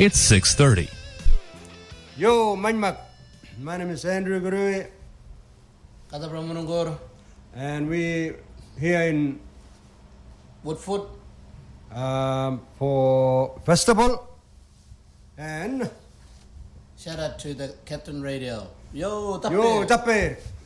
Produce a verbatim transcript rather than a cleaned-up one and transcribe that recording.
It's six thirty. Yo, Manmak. My name is Andrew Gurui. Kata Pramunangor. And we here in Woodford um, for festival. And shout out to the Captain Radio. Yo, Tappe. Yo, Tappe.